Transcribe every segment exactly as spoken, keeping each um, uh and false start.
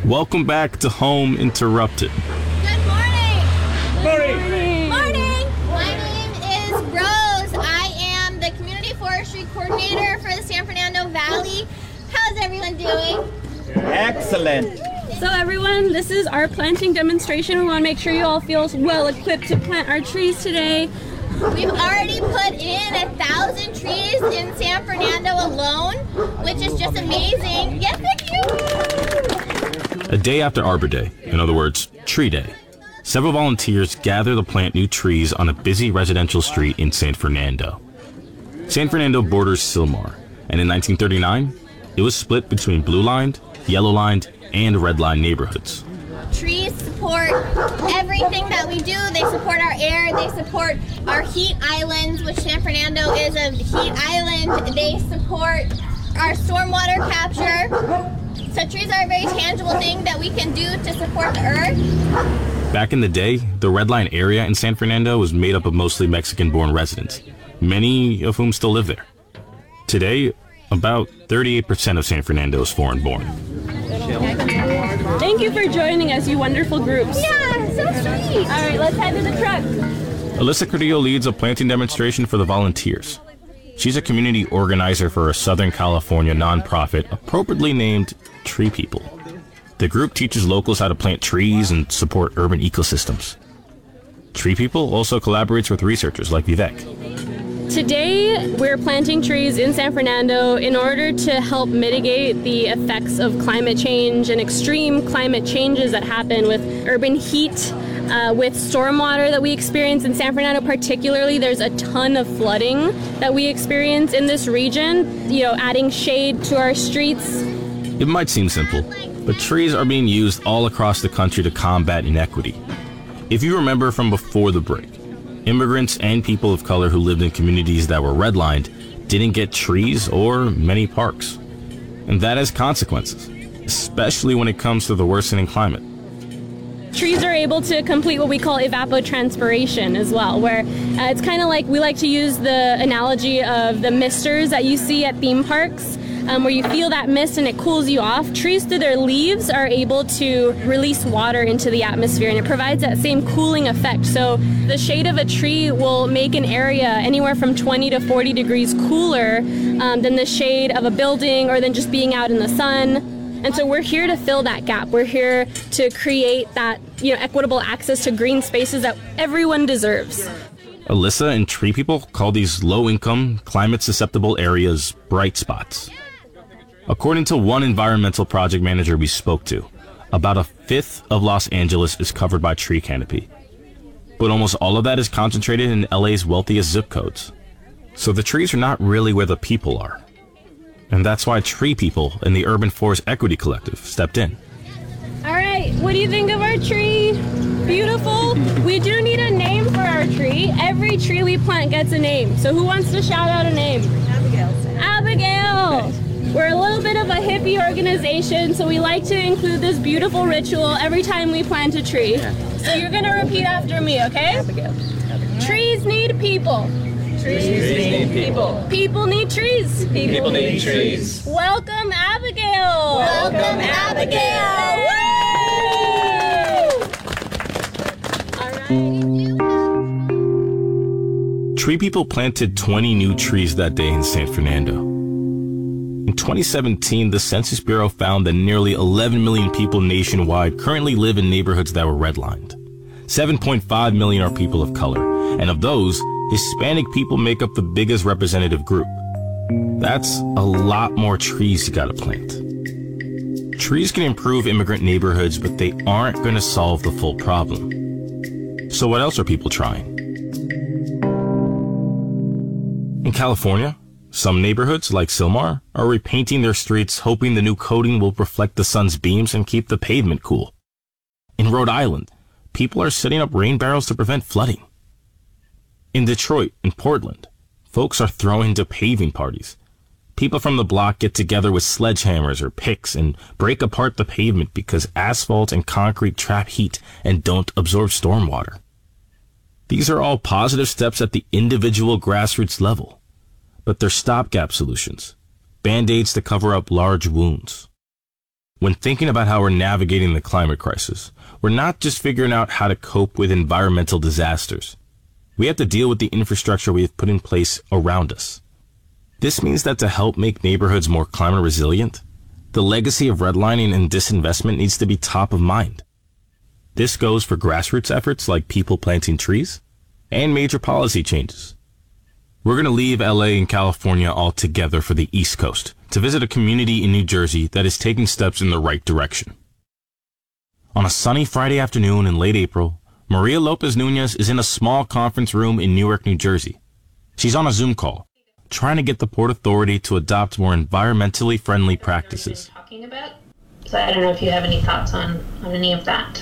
Welcome back to Home Interrupted. Good morning. Morning. Morning. Morning. My name is Rose. I am the Community Forestry Coordinator for the San Fernando Valley. How's everyone doing? Excellent. So everyone, this is our planting demonstration. We want to make sure you all feel well equipped to plant our trees today. We've already put in a thousand trees in San Fernando alone, which is just amazing. Yes, thank you. A day after Arbor Day, in other words, Tree Day, several volunteers gather to plant new trees on a busy residential street in San Fernando. San Fernando borders Sylmar, and in nineteen thirty-nine, it was split between blue-lined, yellow-lined, and red-line neighborhoods. Trees support everything that we do. They support our air. They support our heat islands, which San Fernando is a heat island. They support our stormwater capture. So trees are a very tangible thing that we can do to support the earth. Back in the day, the red line area in San Fernando was made up of mostly Mexican-born residents, many of whom still live there. Today, about thirty-eight percent of San Fernando is foreign-born. Thank you for joining us, you wonderful groups. Yeah, so sweet. All right, let's head to the truck. Alyssa Carrillo leads a planting demonstration for the volunteers. She's a community organizer for a Southern California nonprofit appropriately named Tree People. The group teaches locals how to plant trees and support urban ecosystems. Tree People also collaborates with researchers like Vivek. Today, we're planting trees in San Fernando in order to help mitigate the effects of climate change and extreme climate changes that happen with urban heat, uh, with stormwater that we experience in San Fernando particularly. There's a ton of flooding that we experience in this region, you know, adding shade to our streets. It might seem simple, but trees are being used all across the country to combat inequity. If you remember from before the break, immigrants and people of color who lived in communities that were redlined didn't get trees or many parks. And that has consequences, especially when it comes to the worsening climate. Trees are able to complete what we call evapotranspiration as well, where uh, it's kind of like, we like to use the analogy of the misters that you see at theme parks, um, where you feel that mist and it cools you off. Trees, through their leaves, are able to release water into the atmosphere, and it provides that same cooling effect. So the shade of a tree will make an area anywhere from twenty to forty degrees cooler um, than the shade of a building or than just being out in the sun. And so we're here to fill that gap. We're here to create that, you know, equitable access to green spaces that everyone deserves. Alyssa and Tree People call these low-income, climate-susceptible areas bright spots. According to one environmental project manager we spoke to, about a fifth of Los Angeles is covered by tree canopy. But almost all of that is concentrated in L A's wealthiest zip codes. So the trees are not really where the people are. And that's why Tree People and the Urban Forest Equity Collective stepped in. All right, what do you think of our tree? Beautiful? We do need a name for our tree. Every tree we plant gets a name. So who wants to shout out a name? Abigail. Abigail! We're a little bit of a hippie organization, so we like to include this beautiful ritual every time we plant a tree. So you're gonna repeat after me, okay? Abigail. Trees need people. Trees need people. People need trees. People need trees. Welcome, Abigail. Welcome, Abigail. Woo! All right. Tree People planted twenty new trees that day in San Fernando. In twenty seventeen, the Census Bureau found that nearly eleven million people nationwide currently live in neighborhoods that were redlined. seven point five million are people of color, and of those, Hispanic people make up the biggest representative group. That's a lot more trees you gotta plant. Trees can improve immigrant neighborhoods, but they aren't gonna solve the full problem. So what else are people trying? In California, some neighborhoods, like Sylmar, are repainting their streets hoping the new coating will reflect the sun's beams and keep the pavement cool. In Rhode Island, people are setting up rain barrels to prevent flooding. In Detroit and Portland, folks are throwing to paving parties. People from the block get together with sledgehammers or picks and break apart the pavement because asphalt and concrete trap heat and don't absorb stormwater. These are all positive steps at the individual grassroots level, but they're stopgap solutions, band-aids to cover up large wounds. When thinking about how we're navigating the climate crisis, we're not just figuring out how to cope with environmental disasters. We have to deal with the infrastructure we have put in place around us. This means that to help make neighborhoods more climate resilient, the legacy of redlining and disinvestment needs to be top of mind. This goes for grassroots efforts like people planting trees and major policy changes. We're going to leave L A and California altogether for the East Coast to visit a community in New Jersey that is taking steps in the right direction. On a sunny Friday afternoon in late April, Maria Lopez Nunez is in a small conference room in Newark, New Jersey. She's on a Zoom call, trying to get the Port Authority to adopt more environmentally friendly practices. Talking about. So I don't know if you have any thoughts on, on any of that.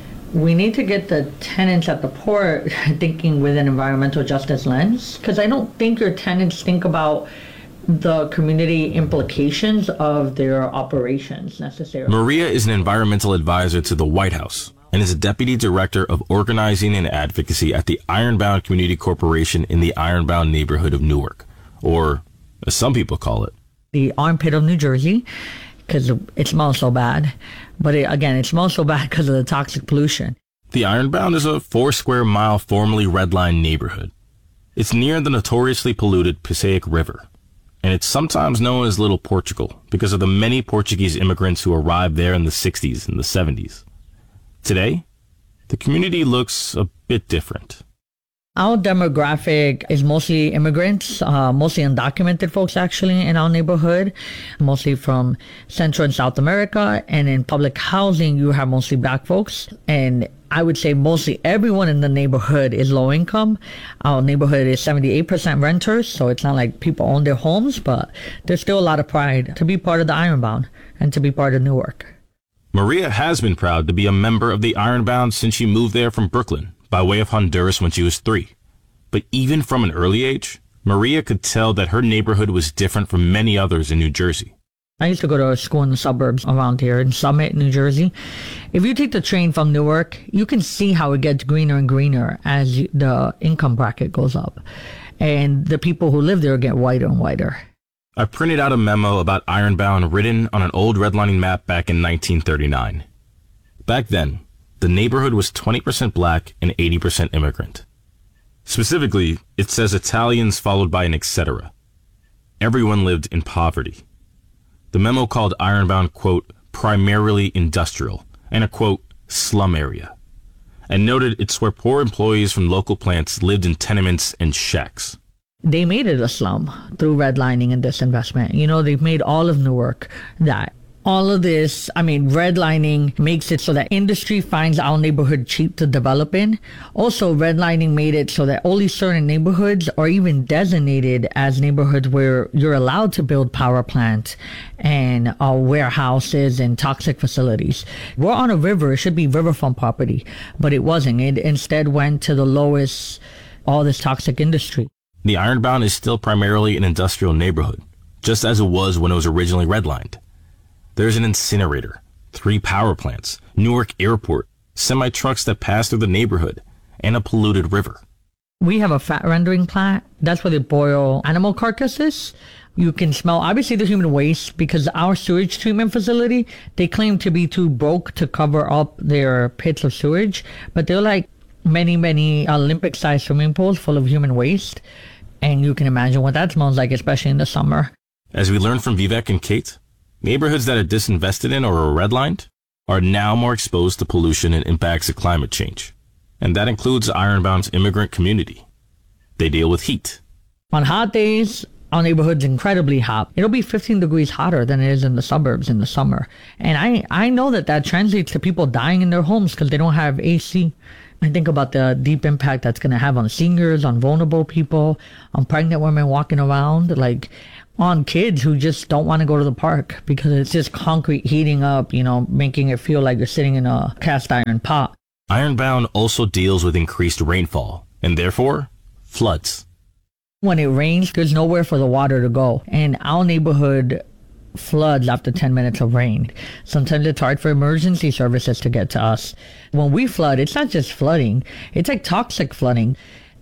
We need to get the tenants at the port thinking with an environmental justice lens, because I don't think your tenants think about the community implications of their operations necessarily. Maria is an environmental advisor to the White House and is a deputy director of organizing and advocacy at the Ironbound Community Corporation in the Ironbound neighborhood of Newark, or as some people call it, the armpit of New Jersey, because it smells so bad. But it, again, it smells so bad because of the toxic pollution. The Ironbound is a four square mile formerly redlined neighborhood. It's near the notoriously polluted Passaic River, and it's sometimes known as Little Portugal because of the many Portuguese immigrants who arrived there in the sixties and the seventies. Today, the community looks a bit different. Our demographic is mostly immigrants, uh, mostly undocumented folks actually in our neighborhood, mostly from Central and South America. And in public housing, you have mostly black folks. And I would say mostly everyone in the neighborhood is low income. Our neighborhood is seventy-eight percent renters, so it's not like people own their homes, but there's still a lot of pride to be part of the Ironbound and to be part of Newark. Maria has been proud to be a member of the Ironbound since she moved there from Brooklyn by way of Honduras when she was three. But even from an early age, Maria could tell that her neighborhood was different from many others in New Jersey. I used to go to a school in the suburbs around here in Summit, New Jersey. If you take the train from Newark, you can see how it gets greener and greener as the income bracket goes up. And the people who live there get whiter and whiter. I printed out a memo about Ironbound written on an old redlining map back in nineteen thirty-nine. Back then, the neighborhood was twenty percent black and eighty percent immigrant. Specifically, it says Italians followed by an et cetera. Everyone lived in poverty. The memo called Ironbound, quote, primarily industrial, and a, quote, slum area, and noted it's where poor employees from local plants lived in tenements and shacks. They made it a slum through redlining and disinvestment. You know, they've made all of Newark that. All of this, I mean, redlining makes it so that industry finds our neighborhood cheap to develop in. Also, redlining made it so that only certain neighborhoods are even designated as neighborhoods where you're allowed to build power plants and uh, warehouses and toxic facilities. We're on a river. It should be riverfront property, but it wasn't. It instead went to the lowest, all this toxic industry. The Ironbound is still primarily an industrial neighborhood, just as it was when it was originally redlined. There's an incinerator, three power plants, Newark Airport, semi-trucks that pass through the neighborhood, and a polluted river. We have a fat rendering plant. That's where they boil animal carcasses. You can smell, obviously, the human waste because our sewage treatment facility, they claim to be too broke to cover up their pits of sewage, but they're like many, many Olympic-sized swimming pools full of human waste. And you can imagine what that smells like, especially in the summer. As we learned from Vivek and Kate, neighborhoods that are disinvested in or are redlined are now more exposed to pollution and impacts of climate change. And that includes Ironbound's immigrant community. They deal with heat. On hot days, our neighborhood's incredibly hot. It'll be fifteen degrees hotter than it is in the suburbs in the summer. And I, I know that that translates to people dying in their homes because they don't have A C. I think about the deep impact that's going to have on seniors, on vulnerable people, on pregnant women walking around, like on kids who just don't want to go to the park because it's just concrete heating up, you know, making it feel like you're sitting in a cast iron pot. Ironbound also deals with increased rainfall and therefore floods. When it rains, there's nowhere for the water to go. And our neighborhood floods after ten minutes of rain. Sometimes it's hard for emergency services to get to us. When we flood, it's not just flooding. It's like toxic flooding.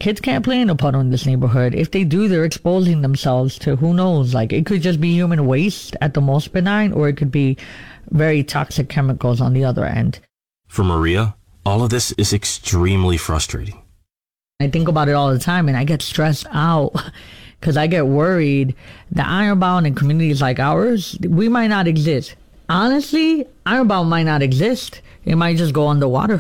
kids can't play in a puddle in this neighborhood. If they do, they're exposing themselves to who knows. Like, it could just be human waste at the most benign, or it could be very toxic chemicals on the other end. For Maria, all of this is extremely frustrating. I think about it all the time, and I get stressed out because I get worried that ironbound in communities like ours, we might not exist. Honestly, ironbound might not exist. It might just go underwater.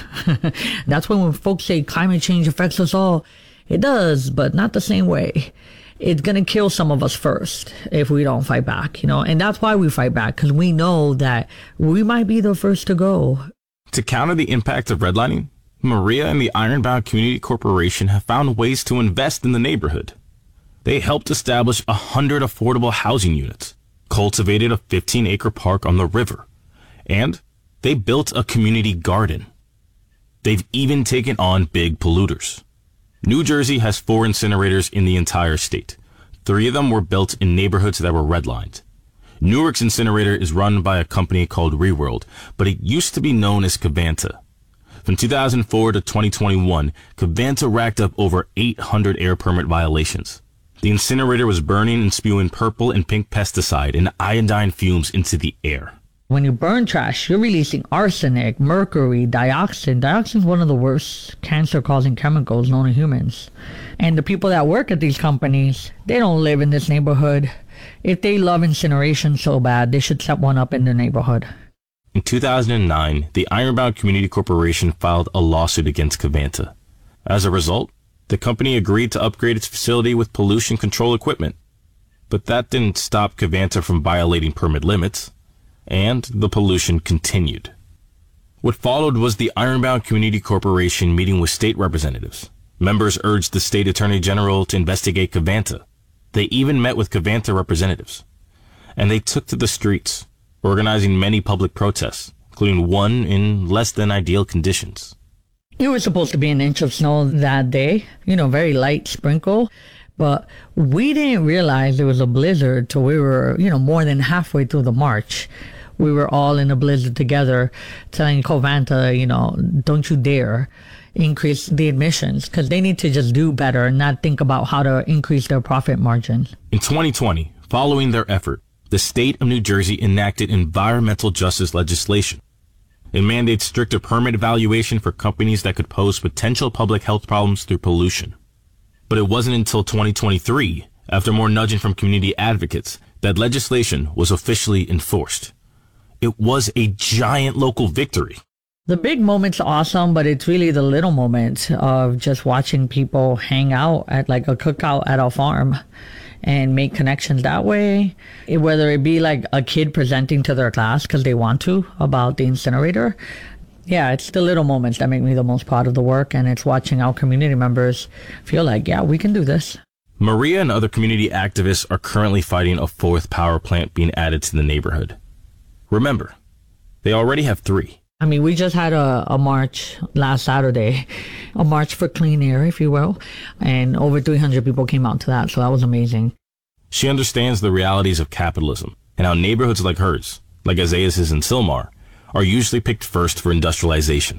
That's when, when folks say climate change affects us all. It does, but not the same way. It's going to kill some of us first if we don't fight back, you know, and that's why we fight back, because we know that we might be the first to go. To counter the impact of redlining, Maria and the Ironbound Community Corporation have found ways to invest in the neighborhood. They helped establish a hundred affordable housing units, cultivated a fifteen acre park on the river, and they built a community garden. They've even taken on big polluters. New Jersey has four incinerators in the entire state. Three of them were built in neighborhoods that were redlined. Newark's incinerator is run by a company called Reworld, but it used to be known as Covanta. From two thousand four to twenty twenty-one, Covanta racked up over eight hundred air permit violations. The incinerator was burning and spewing purple and pink pesticide and iodine fumes into the air. When you burn trash, you're releasing arsenic, mercury, dioxin. Dioxin is one of the worst cancer-causing chemicals known to humans. And the people that work at these companies, they don't live in this neighborhood. If they love incineration so bad, they should set one up in their neighborhood. In two thousand nine, the Ironbound Community Corporation filed a lawsuit against Covanta. As a result, the company agreed to upgrade its facility with pollution control equipment. But that didn't stop Covanta from violating permit limits, and the pollution continued. What followed was the Ironbound Community Corporation meeting with state representatives. Members urged the state attorney general to investigate Covanta. They even met with Covanta representatives. And they took to the streets, organizing many public protests, including one in less than ideal conditions. It was supposed to be an inch of snow that day, you know, very light sprinkle. But we didn't realize there was a blizzard till we were, you know, more than halfway through the march. We were all in a blizzard together, telling Covanta, you know, don't you dare increase the admissions, because they need to just do better and not think about how to increase their profit margin. In twenty twenty, following their effort, the state of New Jersey enacted environmental justice legislation. It mandates stricter permit evaluation for companies that could pose potential public health problems through pollution. But it wasn't until twenty twenty-three, after more nudging from community advocates, that legislation was officially enforced. It was a giant local victory. The big moment's awesome, but it's really the little moments of just watching people hang out at like a cookout at a farm and make connections that way. It, whether it be like a kid presenting to their class because they want to about the incinerator. Yeah, it's the little moments that make me the most proud of the work, and it's watching our community members feel like, yeah, we can do this. Maria and other community activists are currently fighting a fourth power plant being added to the neighborhood. Remember, they already have three. I mean, we just had a, a march last Saturday, a march for clean air, if you will, and over three hundred people came out to that, so that was amazing. She understands the realities of capitalism and how neighborhoods like hers, like Isaiah's and Sylmar, are usually picked first for industrialization.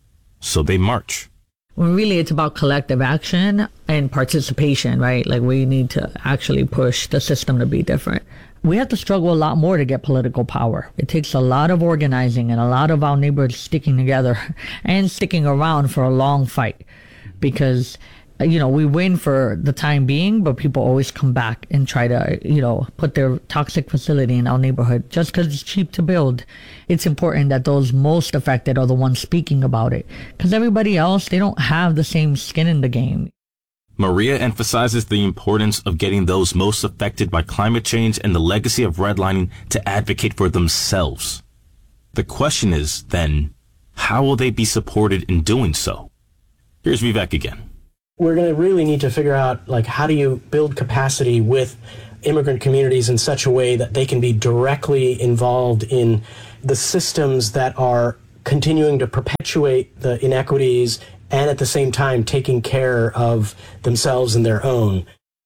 So they march. Well, really, it's about collective action and participation, right? Like, we need to actually push the system to be different. We have to struggle a lot more to get political power. It takes a lot of organizing and a lot of our neighborhoods sticking together and sticking around for a long fight, because, you know, we win for the time being, but people always come back and try to, you know, put their toxic facility in our neighborhood just because it's cheap to build. It's important that those most affected are the ones speaking about it, because everybody else, they don't have the same skin in the game. Maria emphasizes the importance of getting those most affected by climate change and the legacy of redlining to advocate for themselves. The question is, then, how will they be supported in doing so? Here's Vivek again. We're going to really need to figure out, like, how do you build capacity with immigrant communities in such a way that they can be directly involved in the systems that are continuing to perpetuate the inequities and at the same time taking care of themselves and their own.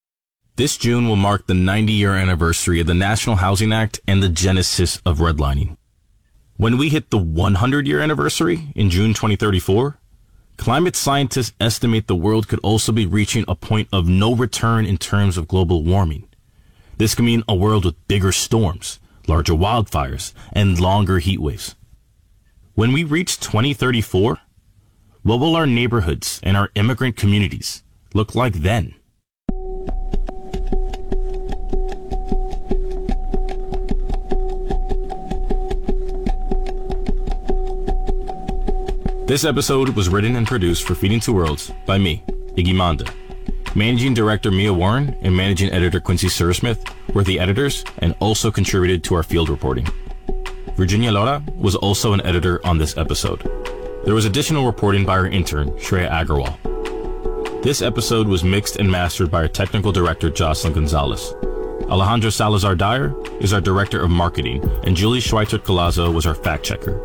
This June will mark the ninety-year anniversary of the National Housing Act and the genesis of redlining. When we hit the one hundred-year anniversary in June twenty thirty-four, Climate scientists estimate the world could also be reaching a point of no return in terms of global warming. This could mean a world with bigger storms, larger wildfires, and longer heat waves. When we reach twenty thirty-four, what will our neighborhoods and our immigrant communities look like then? This episode was written and produced for Feeding Two Worlds by me, Iggy Monda. Managing Director Mia Warren and Managing Editor Quincy Sursmith were the editors and also contributed to our field reporting. Virginia Lora was also an editor on this episode. There was additional reporting by our intern, Shreya Agarwal. This episode was mixed and mastered by our technical director, Jocelyn Gonzalez. Alejandro Salazar-Dyer is our Director of Marketing, and Julie Schweitzer-Collazo was our fact-checker.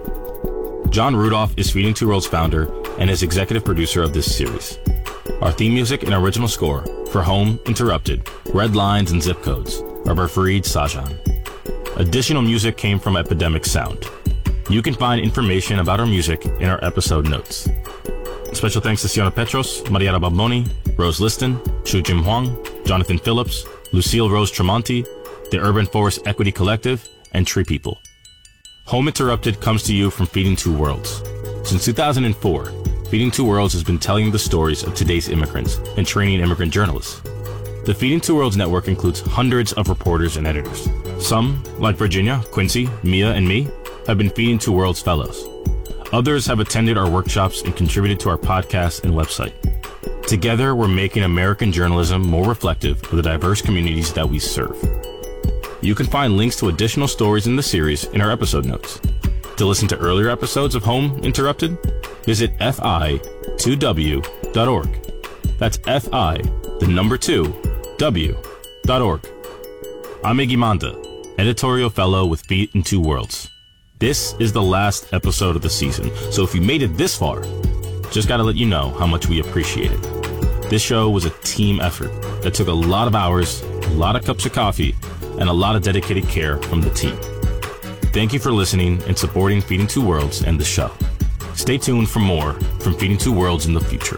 John Rudolph is Feeding Two Worlds founder and is executive producer of this series. Our theme music and original score for Home Interrupted, Red Lines and Zip Codes are by Fareed Sajan. Additional music came from Epidemic Sound. You can find information about our music in our episode notes. Special thanks to Siona Petros, Mariana Baboni, Rose Liston, Shu Jim Huang, Jonathan Phillips, Lucille Rose Tremonti, the Urban Forest Equity Collective, and Tree People. Home Interrupted comes to you from Feeding Two Worlds. Since two thousand four, Feeding Two Worlds has been telling the stories of today's immigrants and training immigrant journalists. The Feeding Two Worlds network includes hundreds of reporters and editors. Some, like Virginia, Quincy, Mia, and me, have been Feeding Two Worlds fellows. Others have attended our workshops and contributed to our podcast and website. Together, we're making American journalism more reflective of the diverse communities that we serve. You can find links to additional stories in the series in our episode notes. To listen to earlier episodes of Home Interrupted, visit F I two W dot org. That's F I, the number two, W dot org. I'm Iggy Monda, editorial fellow with Feeding Two Worlds. This is the last episode of the season, so if you made it this far, just gotta let you know how much we appreciate it. This show was a team effort that took a lot of hours, a lot of cups of coffee, and a lot of dedicated care from the team. Thank you for listening and supporting Feeding Two Worlds and the show. Stay tuned for more from Feeding Two Worlds in the future.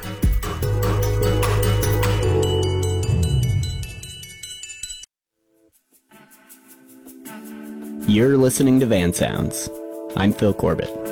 You're listening to Van Sounds. I'm Phil Corbett.